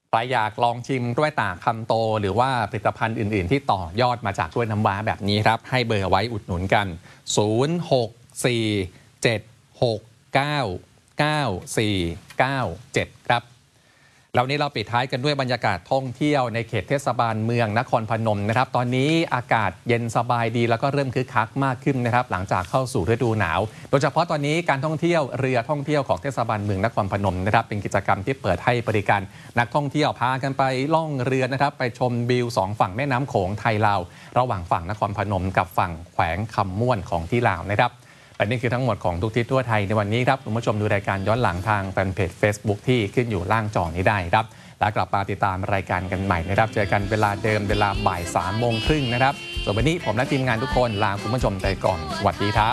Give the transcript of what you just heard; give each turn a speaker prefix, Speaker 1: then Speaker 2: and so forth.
Speaker 1: ใครอยากลองชิมกล้วยตากคำโตหรือว่าผลิตภัณฑ์อื่นๆที่ต่อยอดมาจากกล้วยน้ำว้าแบบนี้ครับให้เบอร์ไว้อุดหนุนกัน0647699497ครับแล้วนี้เราปิดท้ายกันด้วยบรรยากาศท่องเที่ยวในเขตเทศบาลเมืองนครพนมนะครับตอนนี้อากาศเย็นสบายดีแล้วก็เริ่มคึกคักมากขึ้นนะครับหลังจากเข้าสู่ฤดูหนาวโดยเฉพาะตอนนี้การท่องเที่ยวเรือท่องเที่ยวของเทศบาลเมืองนครพนมนะครับเป็นกิจกรรมที่เปิดให้บริการนักท่องเที่ยวพากันไปล่องเรือนะครับไปชมวิว2ฝั่งแม่น้ำโขงไทยลาวระหว่างฝั่งนครพนมกับฝั่งแขวงคำม่วนของที่ลาวนะครับและนี่คือทั้งหมดของทุกทิศทั่วไทยในวันนี้ครับคุณผู้ชมดูรายการย้อนหลังทางแฟนเพจ Facebook ที่ขึ้นอยู่ล่างจอนี้ได้ครับแล้วกลับมาติดตามรายการกันใหม่นะครับเจอกันเวลาเดิมเวลาบ่าย 3:30 นนะครับส่วนวันนี้ผมและทีมงานทุกคนลาคุณผู้ชมไปก่อนสวัสดีครับ